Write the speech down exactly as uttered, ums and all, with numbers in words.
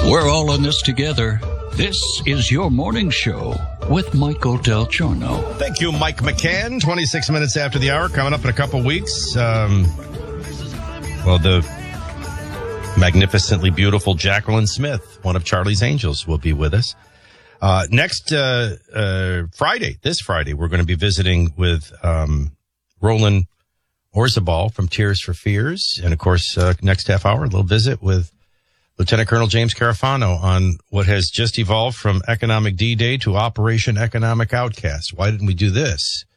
We're all in this together. This is your morning show with Michael Del Giorno. Thank you, Mike McCann. twenty-six minutes after the hour, coming up in a couple weeks. Um, well, the magnificently beautiful Jacqueline Smith, one of Charlie's Angels, will be with us. Uh, next uh, uh, Friday, this Friday, we're going to be visiting with um, Roland Orzabal from Tears for Fears. And, of course, uh, next half hour, a little visit with Lieutenant Colonel James Carafano on what has just evolved from Economic D-Day to Operation Economic Outcast. Why didn't we do this